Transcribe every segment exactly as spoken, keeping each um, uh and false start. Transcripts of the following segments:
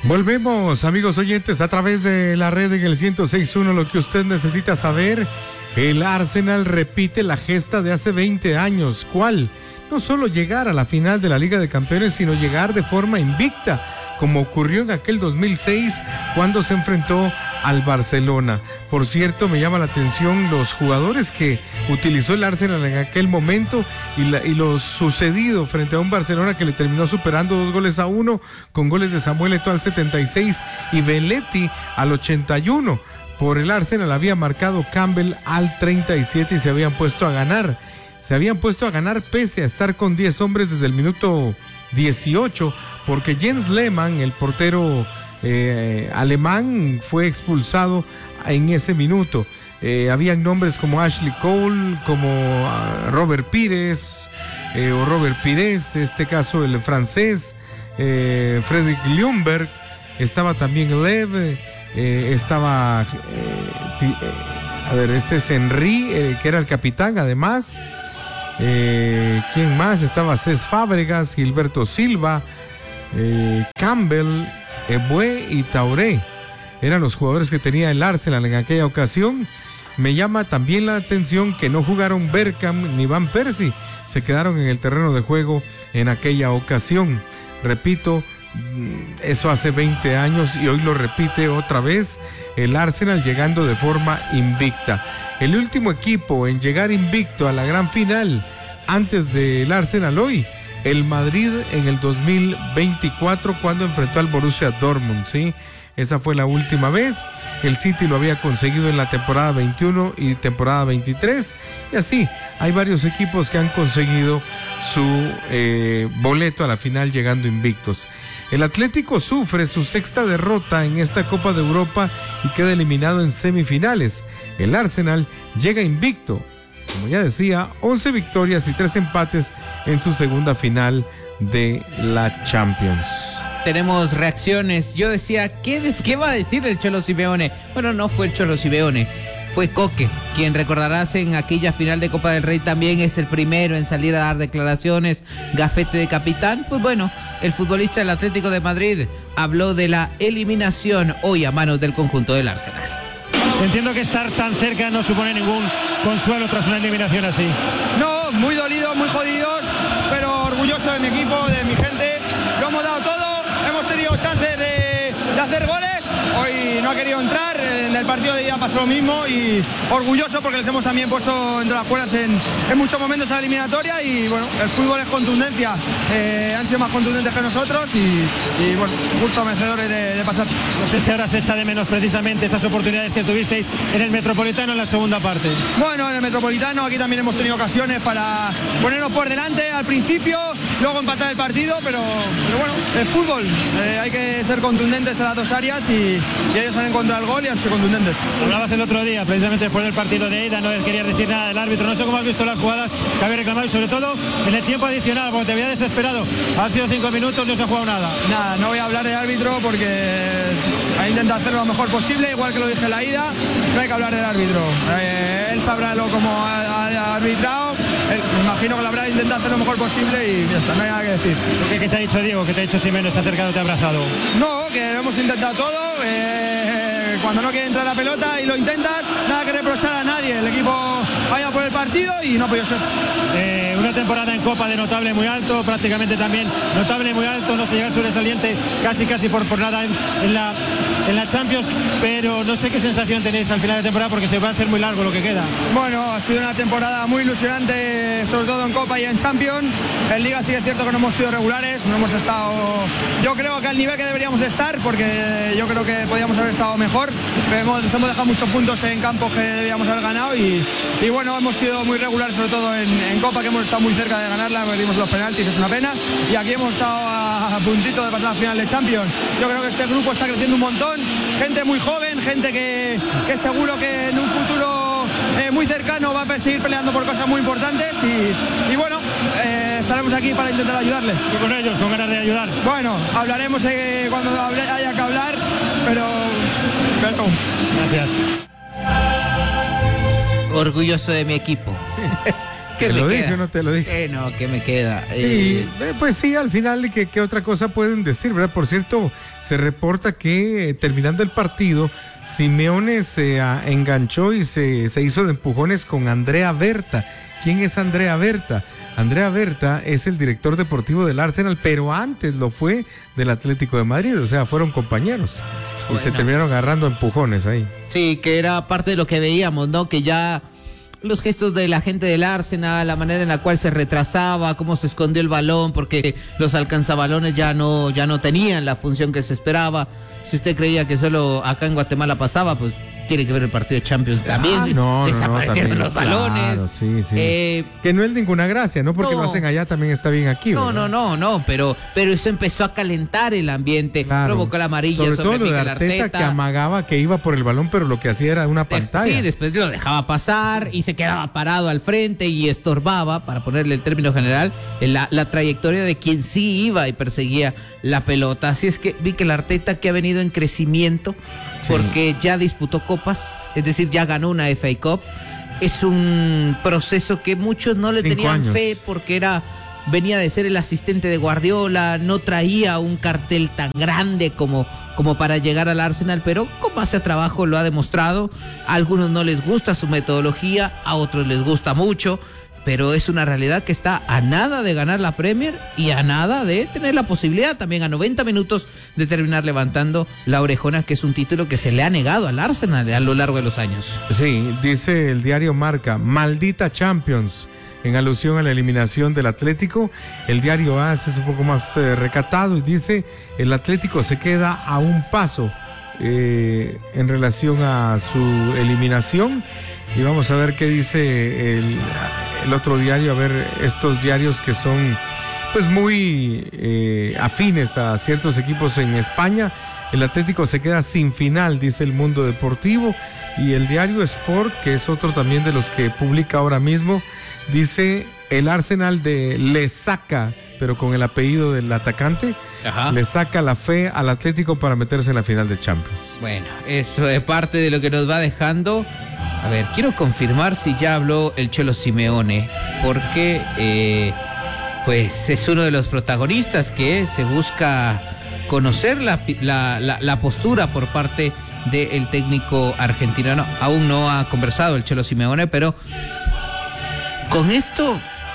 Volvemos, amigos oyentes, a través de la red en el ciento seis punto uno. Lo que usted necesita saber: el Arsenal repite la gesta de hace veinte años. ¿Cuál? No solo llegar a la final de la Liga de Campeones, sino llegar de forma invicta, como ocurrió en aquel dos mil seis cuando se enfrentó al Barcelona. Por cierto, me llama la atención los jugadores que utilizó el Arsenal en aquel momento y, la, y lo sucedido frente a un Barcelona que le terminó superando dos goles a uno, con goles de Samuel Eto'o al setenta y seis y Belletti al ochenta y uno. Por el Arsenal había marcado Campbell al treinta y siete y se habían puesto a ganar. Se habían puesto a ganar pese a estar con diez hombres desde el minuto dieciocho, porque Jens Lehmann, el portero eh, alemán, fue expulsado en ese minuto. Eh, habían nombres como Ashley Cole, como uh, Robert Pires, eh, o Robert Pires, en este caso el francés, eh, Fredrik Ljungberg, estaba también Lev, eh, estaba, eh, eh, a ver, este es Henry, eh, que era el capitán además. Eh, ¿Quién más? Estaba Cés Fábregas, Gilberto Silva, eh, Campbell, Ebue y Tauré. Eran los jugadores que tenía el Arsenal en aquella ocasión. Me llama también la atención que no jugaron Bergkamp ni Van Persie. Se quedaron en el terreno de juego en aquella ocasión. Repito, eso hace veinte años y hoy lo repite otra vez el Arsenal, llegando de forma invicta. El último equipo en llegar invicto a la gran final antes del Arsenal hoy, el Madrid en el dos mil veinticuatro, cuando enfrentó al Borussia Dortmund, ¿sí? Esa fue la última vez. El City lo había conseguido en la temporada veintiuno y temporada veintitrés, y así hay varios equipos que han conseguido su eh, boleto a la final llegando invictos. El Atlético sufre su sexta derrota en esta Copa de Europa y queda eliminado en semifinales. El Arsenal llega invicto, como ya decía, once victorias y tres empates en su segunda final de la Champions. Tenemos reacciones. Yo decía, ¿qué, qué va a decir el Cholo Simeone? Bueno, no fue el Cholo Simeone, fue Coque, quien recordarás en aquella final de Copa del Rey también es el primero en salir a dar declaraciones, gafete de capitán. Pues bueno, el futbolista del Atlético de Madrid habló de la eliminación hoy a manos del conjunto del Arsenal. Entiendo que estar tan cerca no supone ningún consuelo tras una eliminación así. No, muy dolidos, muy jodidos, pero orgulloso de mi equipo, de mi gente. Lo hemos dado todo, hemos tenido chances de, de hacer goles. Hoy no ha querido entrar, en el partido de ida pasó lo mismo y orgulloso porque les hemos también puesto entre las cuerdas en, en muchos momentos a la eliminatoria y bueno, el fútbol es contundencia, eh, han sido más contundentes que nosotros y, y bueno, justo merecedores de, de pasar. No sé si ahora se echa de menos precisamente esas oportunidades que tuvisteis en el Metropolitano en la segunda parte. Bueno, en el Metropolitano aquí también hemos tenido ocasiones para ponernos por delante al principio, luego empatar el partido, pero, pero bueno, el fútbol, eh, hay que ser contundentes en las dos áreas y y ellos han encontrado el gol y han sido contundentes. Hablabas el otro día, precisamente después del partido de ida, no querías decir nada del árbitro, no sé cómo has visto las jugadas que había reclamado y sobre todo en el tiempo adicional, porque te había desesperado, han sido cinco minutos, no se ha jugado nada. Nada, no voy a hablar del árbitro porque ha intentado hacerlo lo mejor posible, igual que lo dije en la ida, no hay que hablar del árbitro, eh, él sabrá lo como ha, ha arbitrado, él, me imagino que lo habrá intentado hacer lo mejor posible y ya está, no hay nada que decir. ¿Qué, qué te ha dicho Diego, qué te ha dicho Simeone, se ha acercado, te ha abrazado? No, que lo hemos intentado todo. Eh, cuando no quiere entrar la pelota y lo intentas, nada que reprochar a nadie, el equipo vaya por el partido y no ha podido ser. Eh, una temporada en Copa de notable muy alto, prácticamente también notable muy alto, no se llega sobresaliente casi casi por, por nada en, en, la, en la Champions, pero no sé qué sensación tenéis al final de temporada porque se va a hacer muy largo lo que queda. Bueno, ha sido una temporada muy ilusionante, sobre todo en Copa y en Champions. En Liga sí es cierto que no hemos sido regulares, no hemos estado, yo creo que al nivel que deberíamos estar, porque yo creo que podíamos haber estado mejor, pero hemos, hemos dejado muchos puntos en campos que debíamos haber ganado y, y bueno, hemos sido muy regulares, sobre todo en, en Copa, que hemos estado muy cerca de ganarla, perdimos los penaltis, es una pena, y aquí hemos estado a, a puntito de pasar a la final de Champions. Yo creo que este grupo está creciendo un montón, gente muy joven, gente que, que seguro que en un futuro eh, muy cercano va a seguir peleando por cosas muy importantes y, y bueno, eh, estaremos aquí para intentar ayudarles. Y con ellos, con ganas de ayudar. Bueno, hablaremos eh, cuando haya que hablar, pero... Gracias. Orgulloso de mi equipo. ¿Qué ¿Te me lo queda? dije o no te lo dije? Eh, no, ¿qué me queda? Sí, Eh, eh, pues sí, al final, ¿qué, qué otra cosa pueden decir, verdad? Por cierto, se reporta que eh, terminando el partido, Simeone se ah, enganchó y se, se hizo de empujones con Andrea Berta. ¿Quién es Andrea Berta? Andrea Berta es el director deportivo del Arsenal, pero antes lo fue del Atlético de Madrid, o sea, fueron compañeros. Y se Bueno. terminaron agarrando empujones ahí. Sí, que era parte de lo que veíamos, ¿no? Que ya los gestos de la gente del Arsenal, la manera en la cual se retrasaba, cómo se escondió el balón, porque los alcanzabalones ya no, ya no tenían la función que se esperaba. Si usted creía que solo acá en Guatemala pasaba, pues tiene que ver el partido de Champions también. Ah, no, no, Desaparecieron no, los también, balones. claro, sí, sí. Eh, Que no es ninguna gracia, ¿no? Porque no. lo hacen allá, también está bien aquí. No, ¿verdad? no, no, no, pero, pero eso empezó a calentar el ambiente, Claro. provocó la amarilla Sobre sobre todo lo de Mikel Arteta, Arteta. que amagaba que iba por el balón, pero lo que hacía era una De- pantalla. Sí, después lo dejaba pasar y se quedaba parado al frente y estorbaba, para ponerle el término general, en la, la trayectoria de quien sí iba y perseguía la pelota. Así es que vi que el Arteta, que ha venido en crecimiento, Sí. porque ya disputó copas, es decir, ya ganó una F A Cup. Es un proceso que muchos no le Cinco tenían años. fe porque era... venía de ser el asistente de Guardiola, no traía un cartel tan grande como, como para llegar al Arsenal, pero con base a trabajo lo ha demostrado. A algunos no les gusta su metodología, a otros les gusta mucho, pero es una realidad que está a nada de ganar la Premier y a nada de tener la posibilidad también a noventa minutos de terminar levantando la orejona, que es un título que se le ha negado al Arsenal a lo largo de los años. Sí, dice el diario Marca, maldita Champions, en alusión a la eliminación del Atlético. El diario A S es un poco más eh, recatado y dice, el Atlético se queda a un paso eh, en relación a su eliminación. Y vamos a ver qué dice el, el otro diario, a ver estos diarios que son pues muy eh, afines a ciertos equipos en España. El Atlético se queda sin final, dice El Mundo Deportivo. Y el diario Sport, que es otro también de los que publica ahora mismo, dice, el Arsenal de le saca, pero con el apellido del atacante, Ajá. le saca la fe al Atlético para meterse en la final de Champions. Bueno, eso es parte de lo que nos va dejando. A ver, quiero confirmar si ya habló el Cholo Simeone, porque eh, pues es uno de los protagonistas que se busca conocer la, la, la, la postura por parte del técnico argentino. No, aún no ha conversado el Cholo Simeone, pero con esto,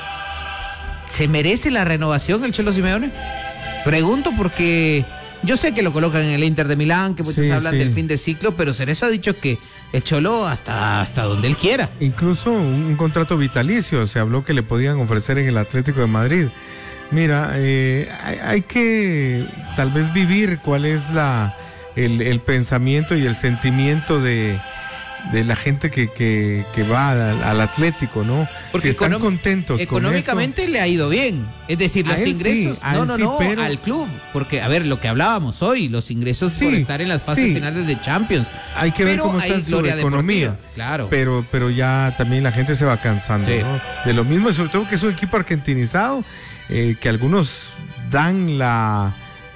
¿se merece la renovación el Cholo Simeone? Pregunto porque yo sé que lo colocan en el Inter de Milán, que muchos Sí, hablan sí. del fin de ciclo, pero Cerezo ha dicho que el Cholo hasta, hasta donde él quiera. Incluso un, un contrato vitalicio, se habló que le podían ofrecer en el Atlético de Madrid. Mira, eh, hay, hay que tal vez vivir cuál es la el, el pensamiento y el sentimiento de, de la gente que, que, que va al, al Atlético, ¿no? Porque si están econom- contentos Económicamente con le ha ido bien. Es decir, A los él ingresos. sí, a no, él no, sí, no, pero- al club. Porque, a ver, lo que hablábamos hoy, los ingresos Sí, por estar en las fases sí. finales de Champions. esto, hay que ver Pero cómo hay está su gloria economía. deportiva, claro. Pero, pero ya también la gente se va cansando, Sí. ¿no? De lo mismo, y sobre todo que es un equipo argentinizado, eh, que algunos dan la,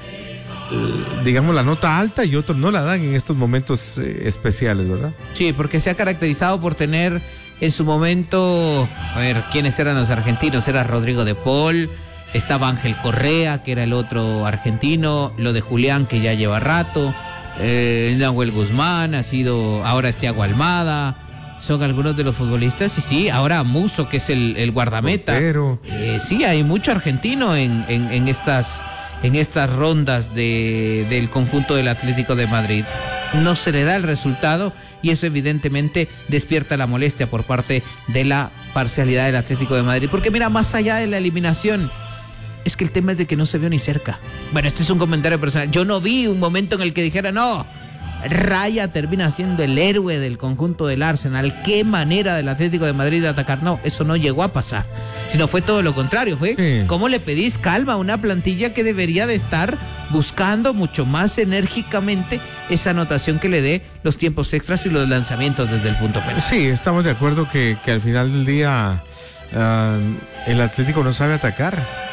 eh, digamos, la nota alta y otros no la dan en estos momentos eh, especiales, ¿verdad? Sí, porque se ha caracterizado por tener en su momento, a ver, ¿quiénes eran los argentinos? Era Rodrigo de Paul, estaba Ángel Correa, que era el otro argentino, lo de Julián, que ya lleva rato, eh, Nahuel Guzmán, ha sido, ahora es Thiago Almada, son algunos de los futbolistas, y sí, ahora Muso, que es el, el guardameta. Portero. Eh, sí, hay mucho argentino en, en, en estas en estas rondas de, del conjunto del Atlético de Madrid. No se le da el resultado y eso evidentemente despierta la molestia por parte de la parcialidad del Atlético de Madrid. Porque mira, más allá de la eliminación, es que el tema es de que no se vio ni cerca. Bueno, este es un comentario personal. Yo no vi un momento en el que dijera, no, Raya termina siendo el héroe del conjunto del Arsenal. Qué manera del Atlético de Madrid de atacar. No, eso no llegó a pasar. Sino fue todo lo contrario. Fue Sí. cómo le pedís calma a una plantilla que debería de estar buscando mucho más enérgicamente esa anotación que le dé los tiempos extras y los lanzamientos desde el punto penal. Sí, estamos de acuerdo que, que al final del día uh, el Atlético no sabe atacar.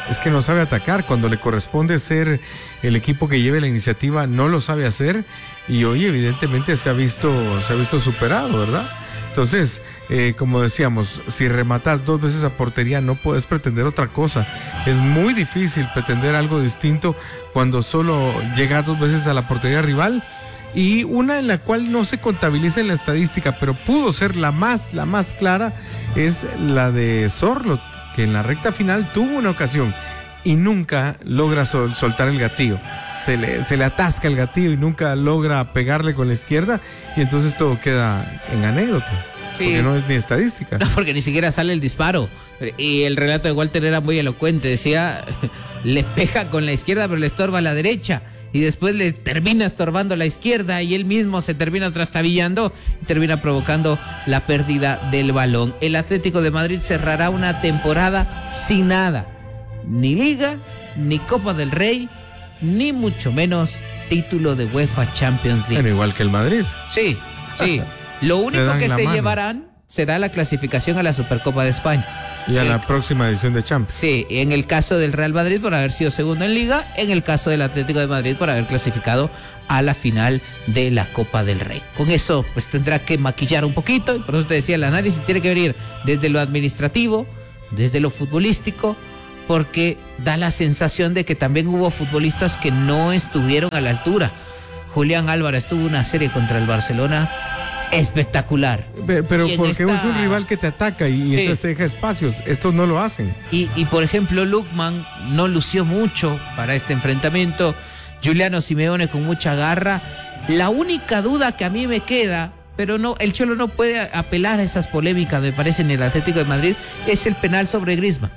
es que no sabe atacar. Cuando le corresponde ser el equipo que lleve la iniciativa, no lo sabe hacer, y hoy evidentemente se ha visto, se ha visto superado, ¿verdad? Entonces, eh, como decíamos, si rematas dos veces a portería no puedes pretender otra cosa. Es muy difícil pretender algo distinto cuando solo llegas dos veces a la portería rival, y una en la cual no se contabiliza en la estadística, pero pudo ser la más, la más clara, es la de Sorloth, que en la recta final tuvo una ocasión y nunca logra sol, soltar el gatillo. Se le, se le atasca el gatillo y nunca logra pegarle con la izquierda, y entonces todo queda en anécdota. Sí. Porque no es ni estadística. No, porque ni siquiera sale el disparo. Y el relato de Walter era muy elocuente. Decía, le pega con la izquierda, pero le estorba a la derecha. Y después le termina estorbando la izquierda y él mismo se termina trastabillando y termina provocando la pérdida del balón. El Atlético de Madrid cerrará una temporada sin nada. Ni Liga, ni Copa del Rey, ni mucho menos título de UEFA Champions League. Bueno, igual que el Madrid. Sí, sí. Lo único se que se mano. llevarán será la clasificación a la Supercopa de España. Y a el, la próxima edición de Champions. Sí, en el caso del Real Madrid por haber sido segundo en Liga, en el caso del Atlético de Madrid por haber clasificado a la final de la Copa del Rey. Con eso pues tendrá que maquillar un poquito, y por eso te decía, el análisis tiene que venir desde lo administrativo, desde lo futbolístico, porque da la sensación de que también hubo futbolistas que no estuvieron a la altura. Julián Álvarez tuvo una serie contra el Barcelona espectacular. Pero, pero porque esta... es un rival que te ataca y, y sí. Entonces te deja espacios. Estos no lo hacen. Y, y por ejemplo, Lookman no lució mucho para este enfrentamiento. Giuliano Simeone con mucha garra. La única duda que a mí me queda, pero no, el Cholo no puede apelar a esas polémicas, me parece, en el Atlético de Madrid, es el penal sobre Griezmann,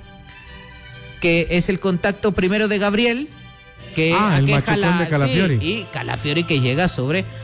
que es el contacto primero de Gabriel, que ah, el aqueja machucón la, de Calafiori. Sí, y Calafiori que llega sobre